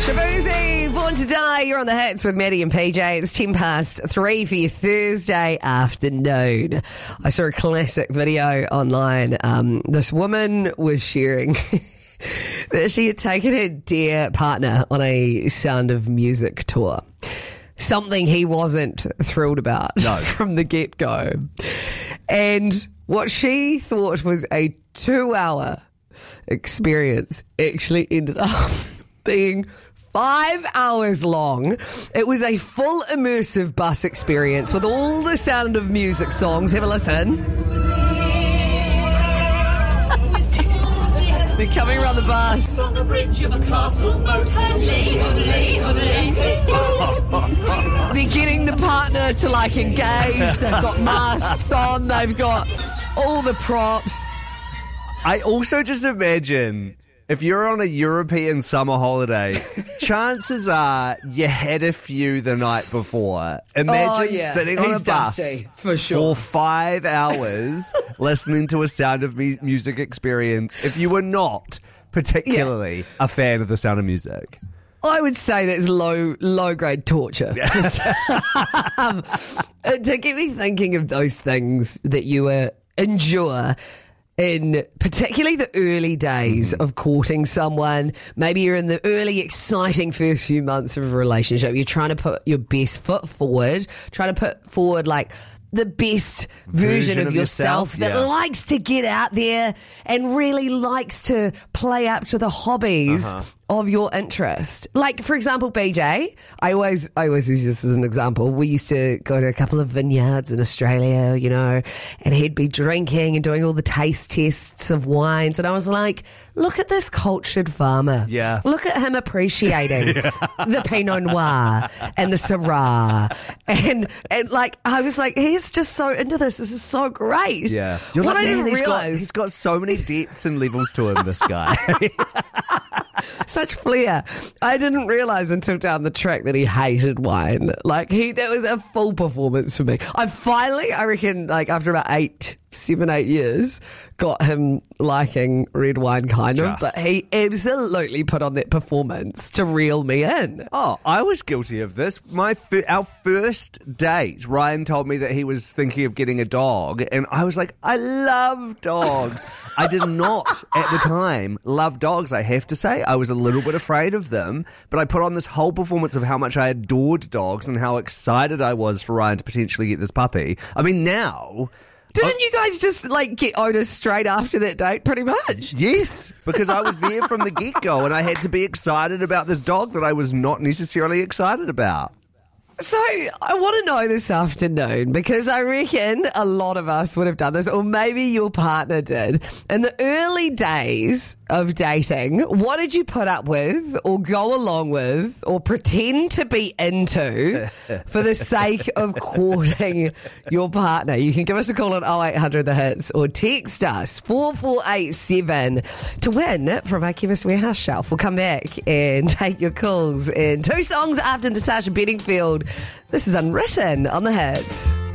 Shabuzi, Born to Die. You're on the hits with Maddie and PJ. It's 3:10 for your Thursday afternoon. I saw a classic video online. This woman was sharing that she had taken her dear partner on a Sound of Music tour. Something he wasn't thrilled about from the get-go. And what she thought was a 2-hour experience actually ended up being 5 hours long. It was a full immersive bus experience with all the Sound of Music songs. Have a listen. They're coming around the bus. On the bridge of a castle boat. They're getting the partner to engage. They've got masks on. They've got all the props. I also just imagine if you're on a European summer holiday, chances are you had a few the night before. Imagine sitting on a bus dusty, for sure. for 5 hours listening to a Sound of Music experience if you were not particularly a fan of the Sound of Music. I would say that's low grade torture. To get me thinking of those things that you endure in particularly the early days of courting someone. Maybe you're in the early exciting first few months of a relationship. You're trying to put your best foot forward, trying to put forward the best version of yourself that likes to get out there and really likes to play up to the hobbies of your interest. For example, BJ, I always use this as an example. We used to go to a couple of vineyards in Australia, and he'd be drinking and doing all the taste tests of wines. And I was like, look at this cultured farmer. Yeah. Look at him appreciating the Pinot Noir and the Syrah. And I was like, he's just so into this. This is so great. Yeah. What I didn't realize. He's got so many depths and levels to him, this guy. Such flair. I didn't realize until down the track that he hated wine. That was a full performance for me. I finally, I reckon, after about 7, 8 years, got him liking red wine kind of, but he absolutely put on that performance to reel me in. Oh, I was guilty of this. Our first date, Ryan told me that he was thinking of getting a dog, and I was like, I love dogs. I did not, at the time, love dogs, I have to say. I was a little bit afraid of them, but I put on this whole performance of how much I adored dogs and how excited I was for Ryan to potentially get this puppy. I mean, now... Didn't you guys just get Otis straight after that date, pretty much? Yes, because I was there from the get-go and I had to be excited about this dog that I was not necessarily excited about. So I want to know this afternoon, because I reckon a lot of us would have done this, or maybe your partner did. In the early days of dating, what did you put up with or go along with or pretend to be into for the sake of courting your partner? You can give us a call on 0800 The Hits or text us 4487 to win from our Chemist Warehouse shelf. We'll come back and take your calls in 2 songs after Natasha Bedingfield. This is Unwritten on The Hits.